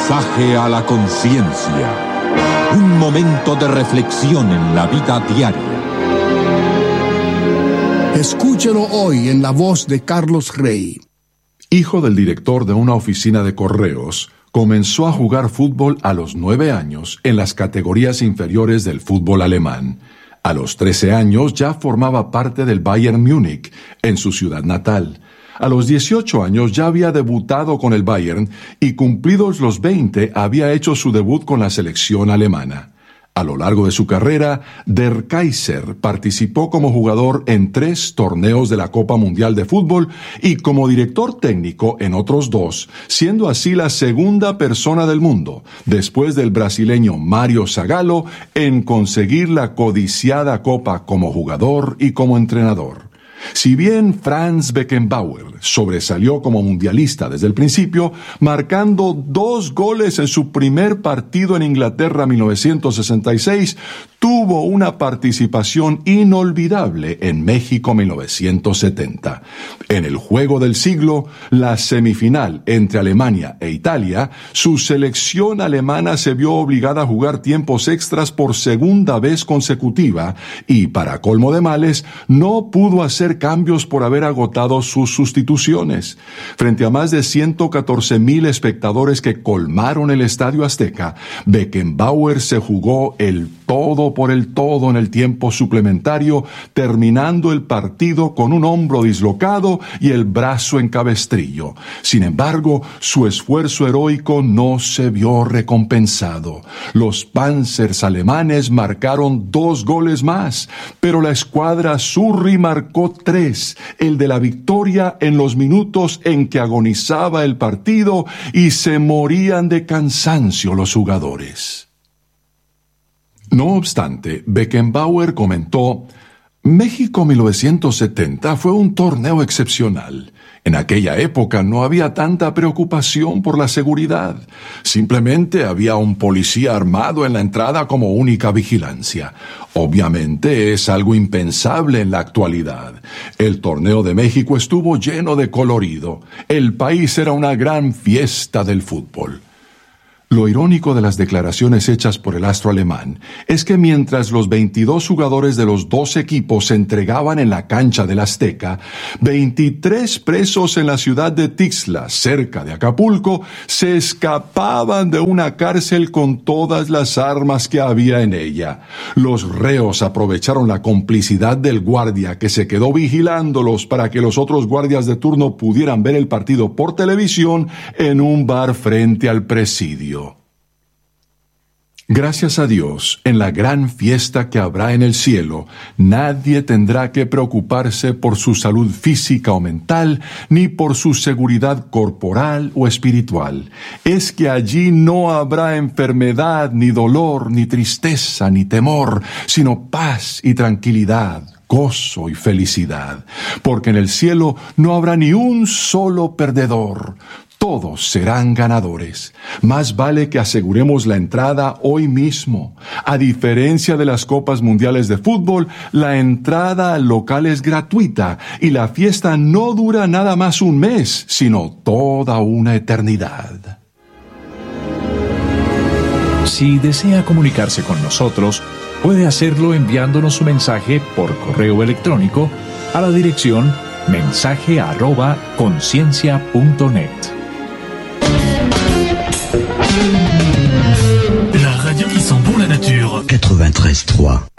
Mensaje a la conciencia. Un momento de reflexión en la vida diaria. Escúchelo hoy en la voz de Carlos Rey. Hijo del director de una oficina de correos, comenzó a jugar fútbol a los 9 años en las categorías inferiores del fútbol alemán. A los 13 años ya formaba parte del Bayern Múnich, en su ciudad natal. A los 18 años ya había debutado con el Bayern y cumplidos los 20 había hecho su debut con la selección alemana. A lo largo de su carrera, Der Kaiser participó como jugador en 3 torneos de la Copa Mundial de Fútbol y como director técnico en otros 2, siendo así la segunda persona del mundo, después del brasileño Mário Zagallo, en conseguir la codiciada Copa como jugador y como entrenador. Si bien Franz Beckenbauer sobresalió como mundialista desde el principio, marcando 2 goles en su primer partido en Inglaterra 1966, tuvo una participación inolvidable en México 1970. En el juego del siglo, la semifinal entre Alemania e Italia, su selección alemana se vio obligada a jugar tiempos extras por segunda vez consecutiva y, para colmo de males, no pudo hacer cambios por haber agotado sus sustituciones. Frente a más de 114,000 espectadores que colmaron el Estadio Azteca, Beckenbauer se jugó el todo por el todo en el tiempo suplementario, terminando el partido con un hombro dislocado y el brazo en cabestrillo. Sin embargo, su esfuerzo heroico no se vio recompensado. Los Panzers alemanes marcaron 2 goles más, pero la escuadra Surri marcó 3, el de la victoria en los minutos en que agonizaba el partido y se morían de cansancio los jugadores. No obstante, Beckenbauer comentó: México 1970 fue un torneo excepcional. En aquella época no había tanta preocupación por la seguridad. Simplemente había un policía armado en la entrada como única vigilancia. Obviamente es algo impensable en la actualidad. El torneo de México estuvo lleno de colorido. El país era una gran fiesta del fútbol. Lo irónico de las declaraciones hechas por el astro alemán es que mientras los 22 jugadores de los 2 equipos se entregaban en la cancha del Azteca, 23 presos en la ciudad de Tixla, cerca de Acapulco, se escapaban de una cárcel con todas las armas que había en ella. Los reos aprovecharon la complicidad del guardia que se quedó vigilándolos para que los otros guardias de turno pudieran ver el partido por televisión en un bar frente al presidio. Gracias a Dios, en la gran fiesta que habrá en el cielo, nadie tendrá que preocuparse por su salud física o mental, ni por su seguridad corporal o espiritual. Es que allí no habrá enfermedad, ni dolor, ni tristeza, ni temor, sino paz y tranquilidad, gozo y felicidad. Porque en el cielo no habrá ni un solo perdedor. Todos serán ganadores. Más vale que aseguremos la entrada hoy mismo. A diferencia de las Copas Mundiales de Fútbol, la entrada al local es gratuita y la fiesta no dura nada más un mes, sino toda una eternidad. Si desea comunicarse con nosotros, puede hacerlo enviándonos su mensaje por correo electrónico a la dirección mensaje@conciencia.net. La radio qui sent bon la nature. 93.3